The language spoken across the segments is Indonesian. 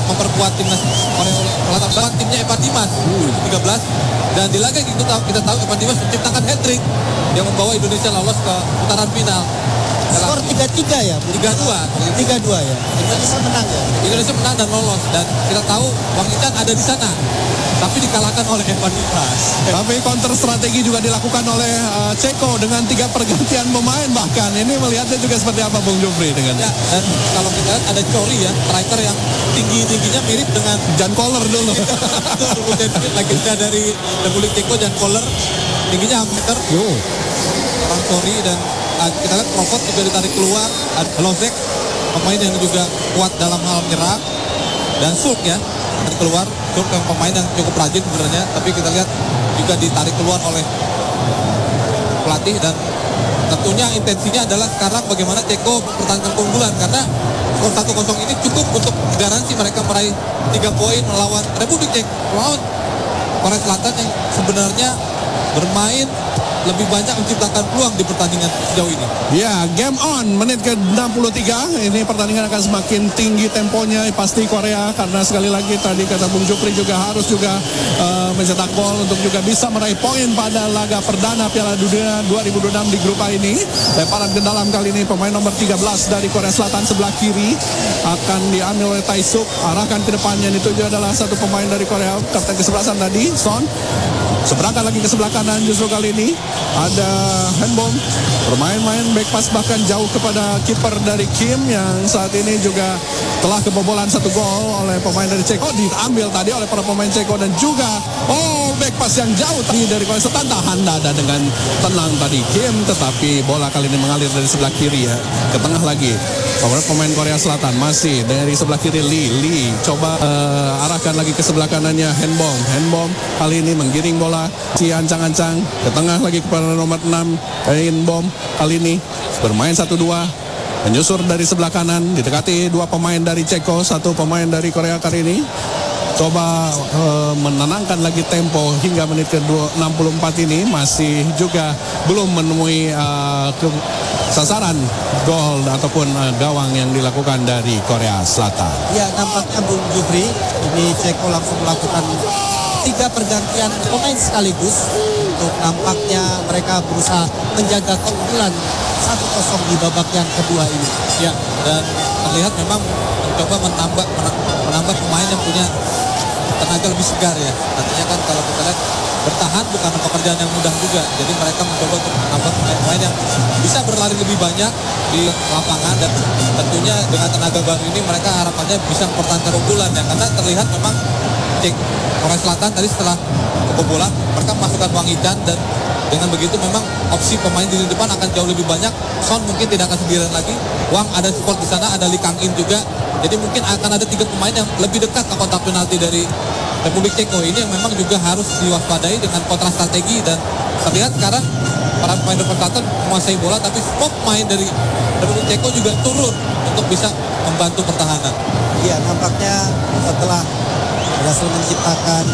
memperkuat timnas Korea Selatan, timnya Evan Dimas 13. Dan di laga itu kita tahu Evan Dimas menciptakan hat-trick yang membawa Indonesia lolos ke putaran final. Skor 3-3 ya? 3-2 ya. Indonesia menang ya? Indonesia menang dan lolos, dan kita tahu Wang Ican ada di sana, tapi dikalahkan oleh Evan Dimas. Tapi counter strategi juga dilakukan oleh Ceko dengan 3 pergantian pemain bahkan. Ini melihatnya juga seperti apa Bung Jufri dengan ya, dan kalau kita lihat ada Chori ya, striker yang tingginya mirip dengan Jan Koller dulu. Itu legenda dari Republik Ceko, Jan Koller, tingginya hampir meter. Orang Chori, dan kita lihat Crawford juga ditarik keluar, Lozek pemain yang juga kuat dalam hal menyerang, dan Sulk ya ditarik keluar. Sulk yang pemain yang cukup rajin sebenarnya, tapi kita lihat juga ditarik keluar oleh pelatih. Dan tentunya intensinya adalah sekarang bagaimana Ceko pertahankan keunggulan, karena skor 1-0 ini cukup untuk garansi mereka meraih 3 poin melawan Republik Ceko, melawan Korea Selatan yang sebenarnya bermain lebih banyak menciptakan peluang di pertandingan sejauh ini. Ya, game on, menit ke-63. Ini pertandingan akan semakin tinggi temponya pasti Korea, karena sekali lagi tadi kata Bung Jupri juga harus juga mencetak gol untuk juga bisa meraih poin pada laga perdana Piala Dunia 2006 di grup A ini. Lemparan ke dalam kali ini pemain nomor 13 dari Korea Selatan sebelah kiri akan diambil oleh Taisuk, arahkan ke depannya. Itu juga adalah satu pemain dari Korea, kapten kesebelasan tadi, Son. Seberangkat lagi ke sebelah kanan, justru kali ini ada Hanbom bermain-main back pass bahkan jauh kepada kiper dari Kim yang saat ini juga telah kebobolan 1 gol oleh pemain dari Ceko, diambil tadi oleh para pemain Ceko. Dan juga back pass yang jauh tadi dari Korea Selatan, tahan dada dengan tenang tadi Kim, tetapi bola kali ini mengalir dari sebelah kiri ya ke tengah lagi. Pemain Korea Selatan masih dari sebelah kiri Lee coba arahkan lagi ke sebelah kanannya Hanbom kali ini menggiring bola, si ancang-ancang ke tengah lagi kepada nomor 6 Hanbom, kali ini bermain 1-2, menyusur dari sebelah kanan, didekati 2 pemain dari Ceko, 1 pemain dari Korea kali ini. Coba menenangkan lagi tempo hingga menit ke-64 ini masih juga belum menemui sasaran gol ataupun gawang yang dilakukan dari Korea Selatan. Ya, nampaknya Bung Jufri ini Ceko langsung melakukan 3 pergantian pemain sekaligus untuk nampaknya mereka berusaha menjaga keunggulan 1-0 di babak yang kedua ini. Ya, dan terlihat memang mencoba menambah pemain yang punya tenaga lebih segar ya. Artinya kan kalau kita lihat bertahan bukan pekerjaan yang mudah juga. Jadi mereka mencoba untuk menambah pemain-pemain yang bisa berlari lebih banyak di lapangan, dan tentunya dengan tenaga baru ini mereka harapannya bisa mempertahankan keunggulan ya. Karena terlihat memang Korea Selatan tadi setelah kebobolan mereka masukkan Wang Ican, dan dengan begitu memang opsi pemain di depan akan jauh lebih banyak. Son mungkin tidak akan sendirian lagi. Wang ada support di sana, ada Lee Kang In juga. Jadi mungkin akan ada 3 pemain yang lebih dekat ke kotak penalti dari Republik Ceko. Ini yang memang juga harus diwaspadai dengan kontra strategi, dan terlihat sekarang para pemain Korea Selatan menguasai bola, tapi semua pemain dari Republik Ceko juga turun untuk bisa membantu pertahanan. Iya, nampaknya setelah berhasil menciptakan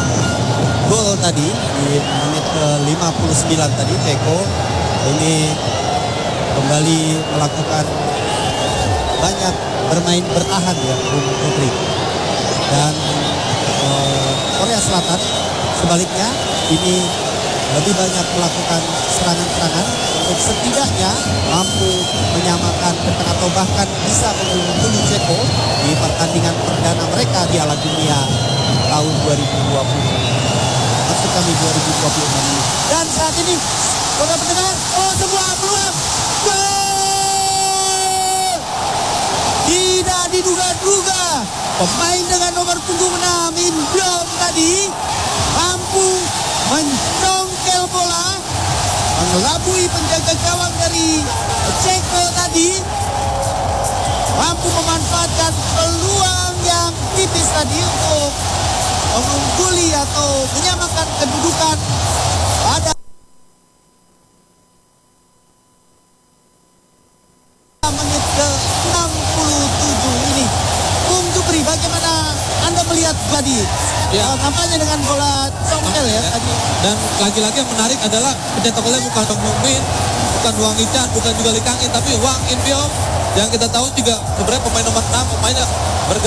gol tadi di menit ke-59 tadi, Ceko ini kembali melakukan banyak bermain bertahan ya Bung Jufri. Dan Korea Selatan sebaliknya ini lebih banyak melakukan serangan-serangan untuk setidaknya mampu menyamakan atau bahkan bisa mengungguli Ceko di pertandingan perdana mereka di Piala Dunia tahun 2020. Maksud kami 2026 ini. Dan saat ini saudara pendengar, sebuah peluang gol! Tidak diduga-duga pemain dengan nomor punggung 6 Indom tadi mampu mencongkel bola, mengelabui penjaga gawang dari Ceko tadi, mampu memanfaatkan peluang yang tipis tadi untuk mengungguli atau menyamakan kedudukan pada menit ke-67 ini. Bung Jupri, bagaimana Anda melihat tadi kampanye dengan bola congkel ya tadi? Dan lagi-lagi yang menarik adalah pencetak golnya bukan Bang Mumin, bukan Wang Ican, bukan juga Lee Kang In, tapi Wang In Biom yang kita tahu juga sebenarnya pemain nomor 6, pemainnya